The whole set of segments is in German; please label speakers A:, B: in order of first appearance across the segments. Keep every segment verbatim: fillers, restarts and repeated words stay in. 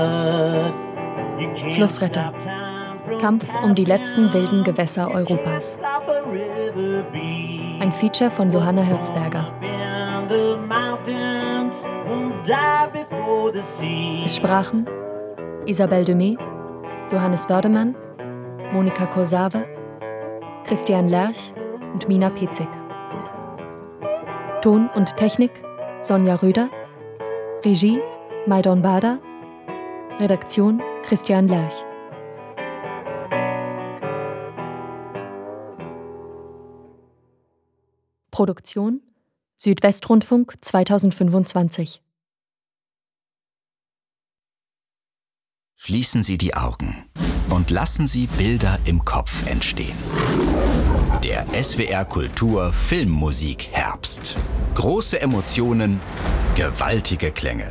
A: Flussretter. Kampf um die letzten wilden Gewässer Europas. Ein Feature von Johanna Hirzberger. Es sprachen Isabelle Demey, Johannes Wördemann, Monika Kursawe, Christian Lerch und Mina Pezig. Ton und Technik Sonja Röder, Regie Maidon Bader, Redaktion Christian Lerch. Produktion Südwestrundfunk zweitausendfünfundzwanzig.
B: Schließen Sie die Augen und lassen Sie Bilder im Kopf entstehen. Der S W R Kultur Filmmusik Herbst. Große Emotionen, gewaltige Klänge.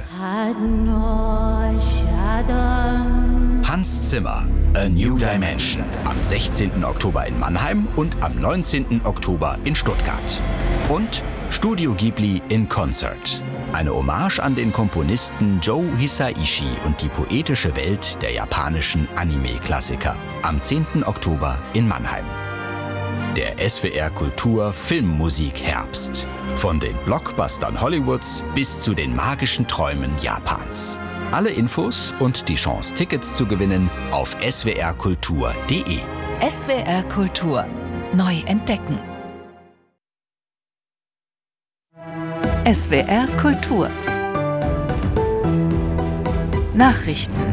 B: Hans Zimmer, A New Dimension. Am sechzehnten Oktober in Mannheim und am neunzehnten Oktober in Stuttgart. Und Studio Ghibli in Concert. Eine Hommage an den Komponisten Joe Hisaishi und die poetische Welt der japanischen Anime-Klassiker. Am zehnten Oktober in Mannheim. Der S W R Kultur Filmmusik Herbst. Von den Blockbustern Hollywoods bis zu den magischen Träumen Japans. Alle Infos und die Chance, Tickets zu gewinnen auf s w r kultur punkt d e.
C: S W R Kultur. Neu entdecken. S W R Kultur. Nachrichten.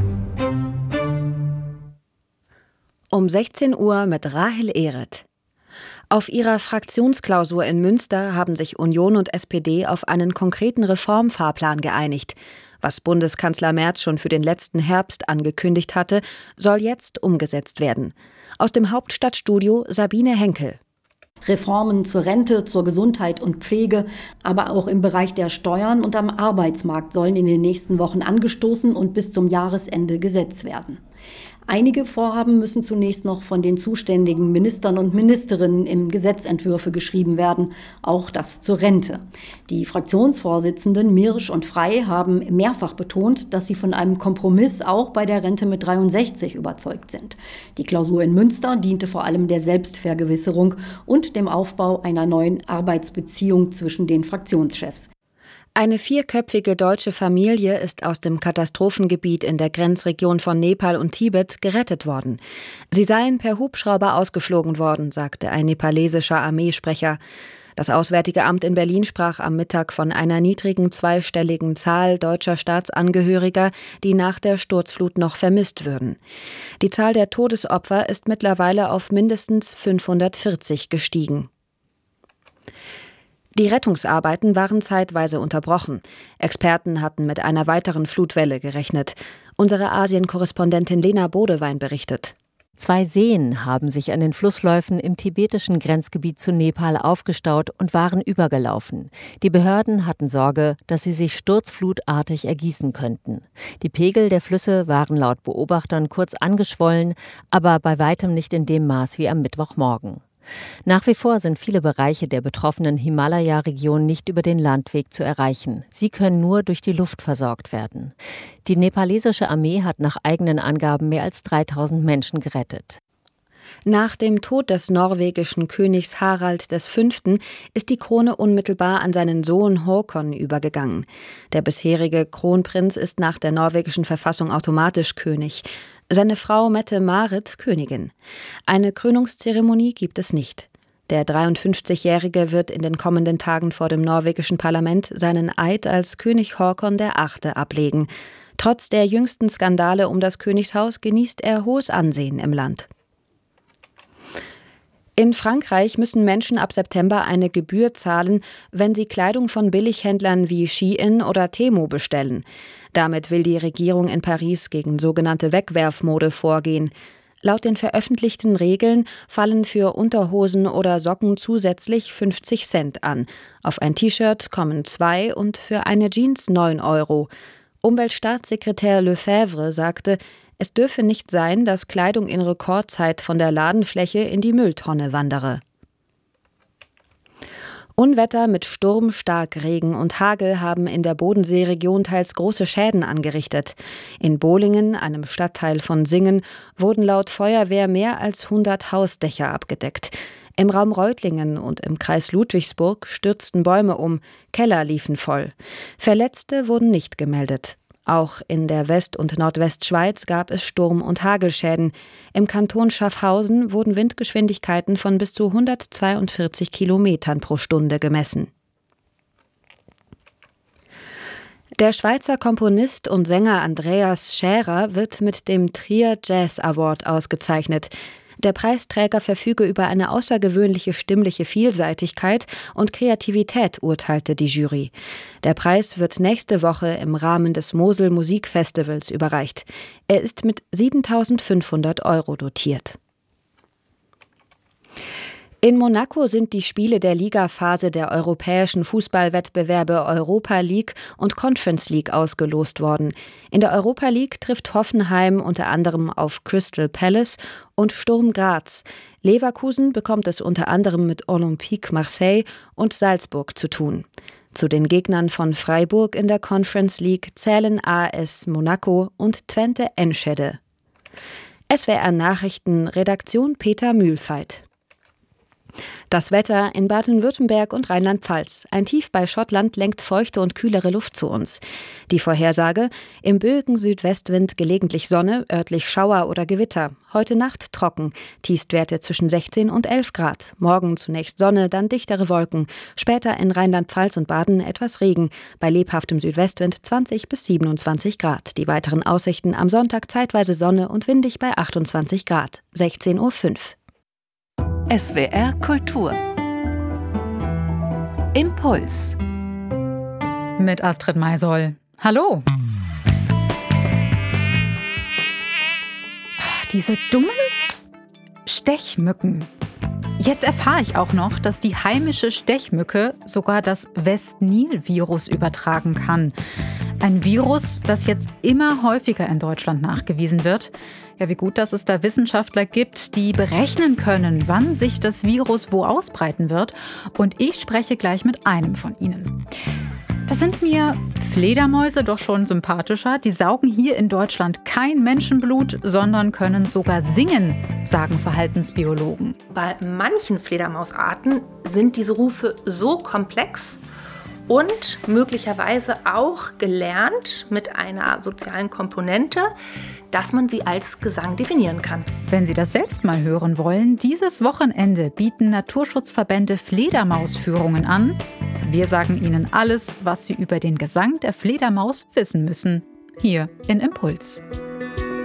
D: Um sechzehn Uhr mit Rahel Ehret. Auf ihrer Fraktionsklausur in Münster haben sich Union und S P D auf einen konkreten Reformfahrplan geeinigt. Was Bundeskanzler Merz schon für den letzten Herbst angekündigt hatte, soll jetzt umgesetzt werden. Aus dem Hauptstadtstudio Sabine Henkel.
E: Reformen zur Rente, zur Gesundheit und Pflege, aber auch im Bereich der Steuern und am Arbeitsmarkt sollen in den nächsten Wochen angestoßen und bis zum Jahresende gesetzt werden. Einige Vorhaben müssen zunächst noch von den zuständigen Ministern und Ministerinnen in Gesetzentwürfe geschrieben werden, auch das zur Rente. Die Fraktionsvorsitzenden Mirsch und Frey haben mehrfach betont, dass sie von einem Kompromiss auch bei der Rente mit dreiundsechzig überzeugt sind. Die Klausur in Münster diente vor allem der Selbstvergewisserung und dem Aufbau einer neuen Arbeitsbeziehung zwischen den Fraktionschefs.
D: Eine vierköpfige deutsche Familie ist aus dem Katastrophengebiet in der Grenzregion von Nepal und Tibet gerettet worden. Sie seien per Hubschrauber ausgeflogen worden, sagte ein nepalesischer Armeesprecher. Das Auswärtige Amt in Berlin sprach am Mittag von einer niedrigen zweistelligen Zahl deutscher Staatsangehöriger, die nach der Sturzflut noch vermisst würden. Die Zahl der Todesopfer ist mittlerweile auf mindestens fünfhundertvierzig gestiegen. Die Rettungsarbeiten waren zeitweise unterbrochen. Experten hatten mit einer weiteren Flutwelle gerechnet. Unsere Asien-Korrespondentin Lena Bodewein berichtet.
F: Zwei Seen haben sich an den Flussläufen im tibetischen Grenzgebiet zu Nepal aufgestaut und waren übergelaufen. Die Behörden hatten Sorge, dass sie sich sturzflutartig ergießen könnten. Die Pegel der Flüsse waren laut Beobachtern kurz angeschwollen, aber bei weitem nicht in dem Maß wie am Mittwochmorgen. Nach wie vor sind viele Bereiche der betroffenen Himalaya-Region nicht über den Landweg zu erreichen. Sie können nur durch die Luft versorgt werden. Die nepalesische Armee hat nach eigenen Angaben mehr als dreitausend Menschen gerettet.
D: Nach dem Tod des norwegischen Königs Harald der Fünfte ist die Krone unmittelbar an seinen Sohn Håkon übergegangen. Der bisherige Kronprinz ist nach der norwegischen Verfassung automatisch König. Seine Frau Mette-Marit Königin. Eine Krönungszeremonie gibt es nicht. Der dreiundfünfzigjährige wird in den kommenden Tagen vor dem norwegischen Parlament seinen Eid als König Håkon der Achte ablegen. Trotz der jüngsten Skandale um das Königshaus genießt er hohes Ansehen im Land. In Frankreich müssen Menschen ab September eine Gebühr zahlen, wenn sie Kleidung von Billighändlern wie Shein oder Temu bestellen. Damit will die Regierung in Paris gegen sogenannte Wegwerfmode vorgehen. Laut den veröffentlichten Regeln fallen für Unterhosen oder Socken zusätzlich fünfzig Cent an. Auf ein T-Shirt kommen zwei und für eine Jeans neun Euro. Umweltstaatssekretär Lefebvre sagte, es dürfe nicht sein, dass Kleidung in Rekordzeit von der Ladenfläche in die Mülltonne wandere. Unwetter mit Sturm, Starkregen und Hagel haben in der Bodenseeregion teils große Schäden angerichtet. In Bohlingen, einem Stadtteil von Singen, wurden laut Feuerwehr mehr als hundert Hausdächer abgedeckt. Im Raum Reutlingen und im Kreis Ludwigsburg stürzten Bäume um, Keller liefen voll. Verletzte wurden nicht gemeldet. Auch in der West- und Nordwestschweiz gab es Sturm- und Hagelschäden. Im Kanton Schaffhausen wurden Windgeschwindigkeiten von bis zu hundertzweiundvierzig Kilometern pro Stunde gemessen. Der Schweizer Komponist und Sänger Andreas Schärer wird mit dem Trier Jazz Award ausgezeichnet. Der Preisträger verfüge über eine außergewöhnliche stimmliche Vielseitigkeit und Kreativität, urteilte die Jury. Der Preis wird nächste Woche im Rahmen des Mosel Musikfestivals überreicht. Er ist mit siebentausendfünfhundert Euro dotiert. In Monaco sind die Spiele der Ligaphase der europäischen Fußballwettbewerbe Europa League und Conference League ausgelost worden. In der Europa League trifft Hoffenheim unter anderem auf Crystal Palace und Sturm Graz. Leverkusen bekommt es unter anderem mit Olympique Marseille und Salzburg zu tun. Zu den Gegnern von Freiburg in der Conference League zählen A S Monaco und Twente Enschede. S W R Nachrichten, Redaktion Peter Mühlfeit. Das Wetter in Baden-Württemberg und Rheinland-Pfalz. Ein Tief bei Schottland lenkt feuchte und kühlere Luft zu uns. Die Vorhersage: im böigen Südwestwind gelegentlich Sonne, örtlich Schauer oder Gewitter. Heute Nacht trocken. Tiefstwerte zwischen sechzehn und elf Grad. Morgen zunächst Sonne, dann dichtere Wolken. Später in Rheinland-Pfalz und Baden etwas Regen. Bei lebhaftem Südwestwind zwanzig bis siebenundzwanzig Grad. Die weiteren Aussichten: am Sonntag zeitweise Sonne und windig bei achtundzwanzig Grad. sechzehn Uhr fünf.
C: S W R Kultur. Impuls.
G: Mit Astrid Maisoll. Hallo. Diese dummen Stechmücken. Jetzt erfahre ich auch noch, dass die heimische Stechmücke sogar das West-Nil-Virus übertragen kann. Ein Virus, das jetzt immer häufiger in Deutschland nachgewiesen wird. Ja, wie gut, dass es da Wissenschaftler gibt, die berechnen können, wann sich das Virus wo ausbreiten wird. Und ich spreche gleich mit einem von ihnen. Das sind mir Fledermäuse doch schon sympathischer. Die saugen hier in Deutschland kein Menschenblut, sondern können sogar singen, sagen Verhaltensbiologen.
H: Bei manchen Fledermausarten sind diese Rufe so komplex und möglicherweise auch gelernt mit einer sozialen Komponente, dass man sie als Gesang definieren kann.
G: Wenn Sie das selbst mal hören wollen, dieses Wochenende bieten Naturschutzverbände Fledermausführungen an. Wir sagen Ihnen alles, was Sie über den Gesang der Fledermaus wissen müssen. Hier in Impuls.